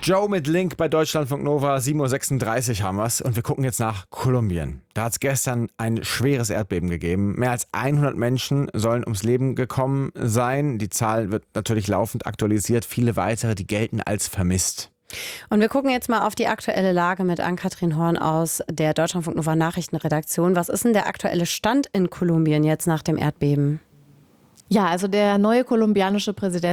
Joe mit Link bei Deutschlandfunk Nova, 7:36 Uhr haben wir's und wir gucken jetzt nach Kolumbien. Da hat es gestern ein schweres Erdbeben gegeben. Mehr als 100 Menschen sollen ums Leben gekommen sein. Die Zahl wird natürlich laufend aktualisiert. Viele weitere, die gelten als vermisst. Und wir gucken jetzt mal auf die aktuelle Lage mit Ann-Kathrin Horn aus der Deutschlandfunk Nova Nachrichtenredaktion. Was ist denn der aktuelle Stand in Kolumbien jetzt nach dem Erdbeben? Ja, also der neue kolumbianische Präsident